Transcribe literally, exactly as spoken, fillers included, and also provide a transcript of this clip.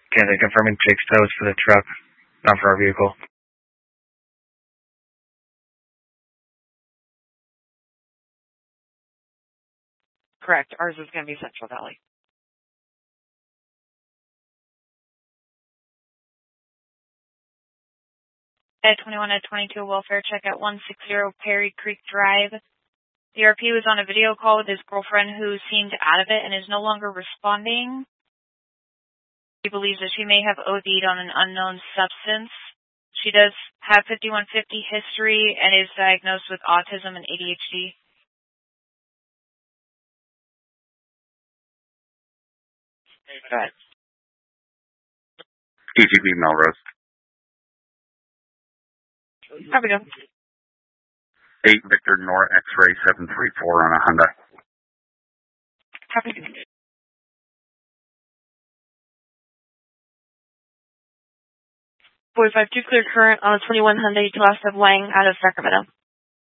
Okay, they're confirming Jake's tows for the truck, not for our vehicle. Correct. Ours is going to be Central Valley. At twenty-one at twenty-two, welfare check at one sixty Perry Creek Drive. The R P was on a video call with his girlfriend who seemed out of it and is no longer responding. He believes that she may have O D'd on an unknown substance. She does have fifty-one fifty history and is diagnosed with autism and A D H D. Go ahead. T G B Melrose. How we go? eight Victor Nor X-Ray seven three four on a Honda. Copy. forty-five two clear current on a twenty-one Hyundai to last of Wang out of Sacramento.